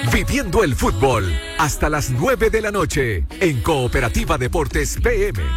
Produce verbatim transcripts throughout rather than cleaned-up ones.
Viviendo el fútbol hasta las nueve de la noche en Cooperativa Deportes P M.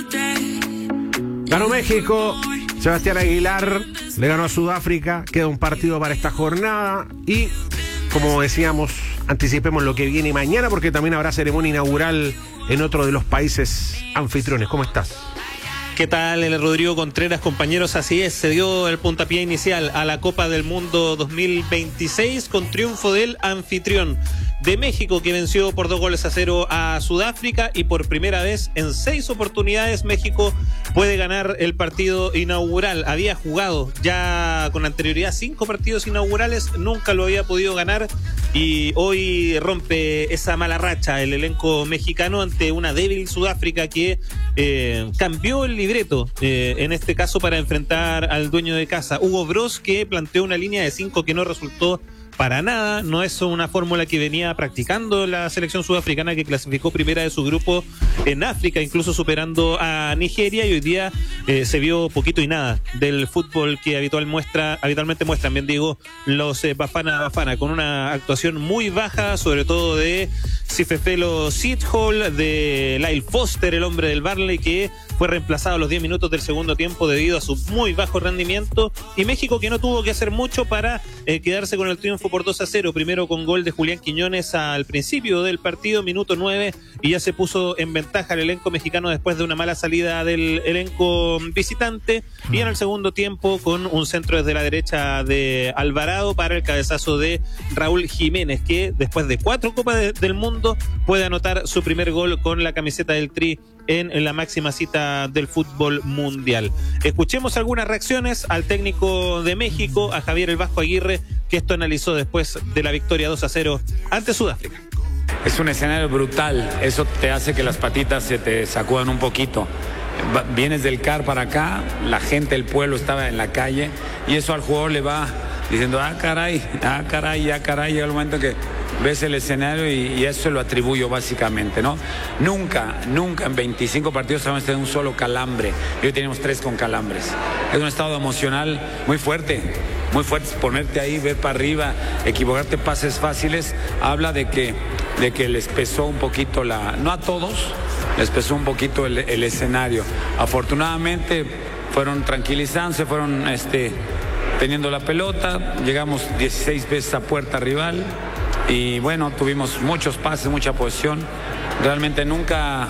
Ganó México, Sebastián Aguilar le ganó a Sudáfrica, queda un partido para esta jornada y, como decíamos, anticipemos lo que viene mañana porque también habrá ceremonia inaugural en otro de los países anfitriones. ¿Cómo estás? ¿Qué tal, el Rodrigo Contreras, compañeros? Así es, se dio el puntapié inicial a la Copa del Mundo dos mil veintiséis con triunfo del anfitrión de México, que venció por dos goles a cero a Sudáfrica, y por primera vez en seis oportunidades México puede ganar el partido inaugural. Había jugado ya con anterioridad cinco partidos inaugurales, nunca lo había podido ganar, y hoy rompe esa mala racha el elenco mexicano ante una débil Sudáfrica que eh, cambió el libreto, eh, en este caso para enfrentar al dueño de casa, Hugo Broos, que planteó una línea de cinco que no resultó para nada. No es una fórmula que venía practicando la selección sudafricana, que clasificó primera de su grupo en África, incluso superando a Nigeria, y hoy día eh, se vio poquito y nada del fútbol que habitual muestra, habitualmente muestran, bien digo, los eh, Bafana Bafana, con una actuación muy baja, sobre todo de Sifefelo Sithole, de Lyle Foster, el hombre del Barley, que fue reemplazado a los diez minutos del segundo tiempo debido a su muy bajo rendimiento, y México, que no tuvo que hacer mucho para eh, quedarse con el triunfo por dos a cero, primero con gol de Julián Quiñones al principio del partido, minuto nueve, y ya se puso en ventaja el elenco mexicano después de una mala salida del elenco visitante, y en el segundo tiempo con un centro desde la derecha de Alvarado para el cabezazo de Raúl Jiménez, que después de cuatro Copas de, del Mundo puede anotar su primer gol con la camiseta del Tri en, en la máxima cita del fútbol mundial. Escuchemos algunas reacciones al técnico de México, a Javier El Vasco Aguirre, que esto analizó después de la victoria dos a cero ante Sudáfrica. Es un escenario brutal, eso te hace que las patitas se te sacudan un poquito. Vienes del C A R para acá, la gente, el pueblo estaba en la calle, y eso al jugador le va diciendo, ah caray, ah caray, ah caray, llega el momento que ves el escenario y, y eso se lo atribuyo básicamente, ¿no? Nunca, nunca en veinticinco partidos hemos tenido un solo calambre, y hoy tenemos tres con calambres. Es un estado emocional muy fuerte, muy fuerte. Ponerte ahí, ver para arriba, equivocarte, pases fáciles, habla de que, de que les pesó un poquito la, no a todos, les pesó un poquito el, el escenario. Afortunadamente fueron tranquilizándose, fueron este, teniendo la pelota, llegamos dieciséis veces a puerta rival, y bueno, tuvimos muchos pases, mucha posesión. Realmente nunca,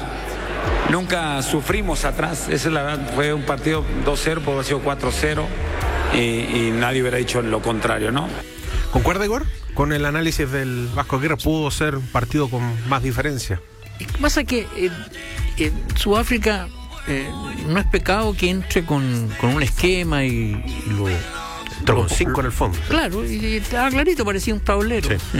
nunca sufrimos atrás. Esa es la verdad, fue un partido dos cero, pudo haber sido cuatro cero, y, y nadie hubiera dicho lo contrario, ¿no? ¿Concuerda, Igor? Con el análisis del Vasco Aguirre, pudo ser un partido con más diferencia. Lo que pasa es que eh, eh, Sudáfrica eh, no es pecado que entre con, con un esquema y, y lo... Entró con cinco en el fondo. Claro, y estaba clarito, parecía un tablero. Sí.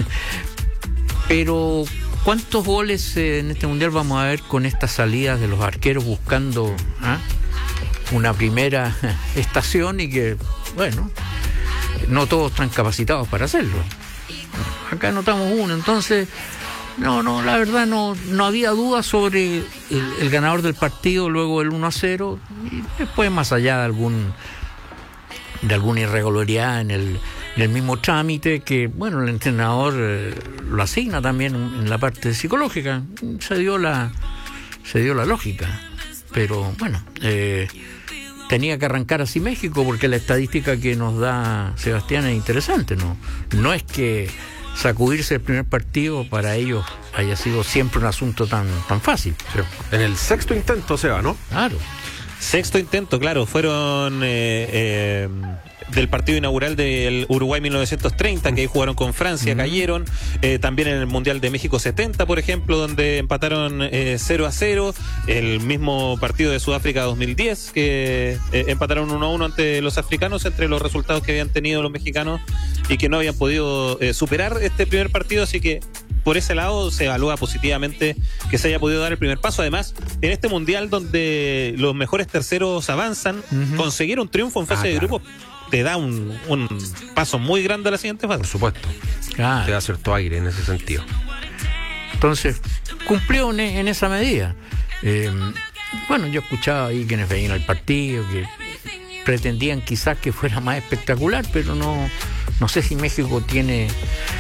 Pero ¿cuántos goles eh, en este mundial vamos a ver con estas salidas de los arqueros buscando ¿ah? una primera estación, y que, bueno, no todos están capacitados para hacerlo? Acá notamos uno, entonces, no, no, la verdad no, no había duda sobre el, el ganador del partido luego del uno a cero, y después, más allá de algún de alguna irregularidad en el, en el mismo trámite, que bueno, el entrenador eh, lo asigna también en la parte psicológica, se dio la se dio la lógica, pero bueno, eh, tenía que arrancar así México, porque la estadística que nos da Sebastián es interesante, no no es que sacudirse el primer partido para ellos haya sido siempre un asunto tan tan fácil. Sí. En el sexto intento, Seba, ¿no? Claro. Sexto intento, claro, fueron eh, eh, del partido inaugural del Uruguay mil novecientos treinta, que ahí jugaron con Francia, uh-huh. cayeron, eh, también en el Mundial de México setenta, por ejemplo, donde empataron eh, cero a cero, el mismo partido de Sudáfrica dos mil diez, que eh, empataron uno a uno ante los africanos, entre los resultados que habían tenido los mexicanos y que no habían podido eh, superar este primer partido, así que por ese lado se evalúa positivamente que se haya podido dar el primer paso. Además, en este mundial donde los mejores terceros avanzan, uh-huh. conseguir un triunfo en fase ah, de claro. grupo te da un, un paso muy grande a la siguiente fase. Por supuesto, claro. Te da cierto aire en ese sentido. Entonces, cumplió en, en esa medida. Eh, bueno, yo escuchaba ahí quienes venían al partido, que pretendían quizás que fuera más espectacular, pero no, no sé si México tiene